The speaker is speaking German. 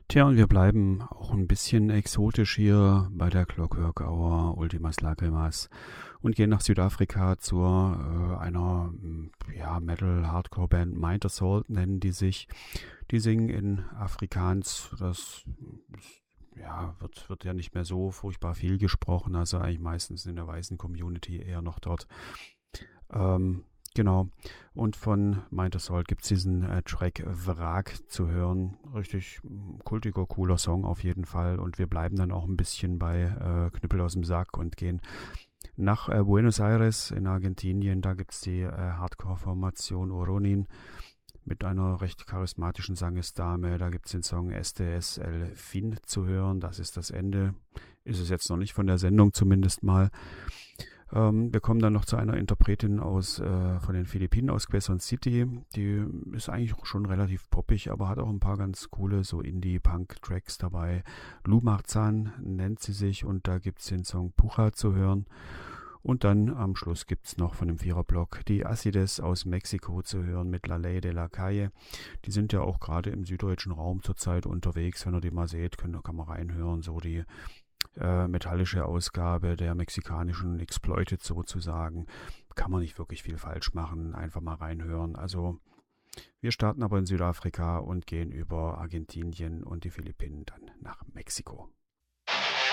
Tja, und wir bleiben auch ein bisschen exotisch hier bei der Clockwork Hour Ultimas Lagrimas und gehen nach Südafrika zu einer ja, Metal-Hardcore-Band Mind Assault nennen die sich. Die singen in Afrikaans. Das ja, wird ja nicht mehr so furchtbar viel gesprochen, also eigentlich meistens in der weißen Community eher noch dort. Ähm, genau. Und von Mind Assault gibt es diesen Track Wrack zu hören. Richtig kultiger, cooler Song auf jeden Fall. Und wir bleiben dann auch ein bisschen bei Knüppel aus dem Sack und gehen nach Buenos Aires in Argentinien. Da gibt es die Hardcore-Formation Oronin mit einer recht charismatischen Sangesdame. Da gibt es den Song STS El Fin zu hören. Das ist das Ende. Ist es jetzt noch nicht von der Sendung zumindest mal. Wir kommen dann noch zu einer Interpretin von den Philippinen, aus Quezon City. Die ist eigentlich schon relativ poppig, aber hat auch ein paar ganz coole so Indie-Punk-Tracks dabei. Lu Marzan nennt sie sich und da gibt es den Song Puja zu hören. Und dann am Schluss gibt es noch von dem Viererblock die Acides aus Mexiko zu hören mit La Ley de la Calle. Die sind ja auch gerade im süddeutschen Raum zurzeit unterwegs. Wenn ihr die mal seht, kann man reinhören. So die metallische Ausgabe der mexikanischen Exploited sozusagen. Kann man nicht wirklich viel falsch machen. Einfach mal reinhören. Also wir starten aber in Südafrika und gehen über Argentinien und die Philippinen dann nach Mexiko.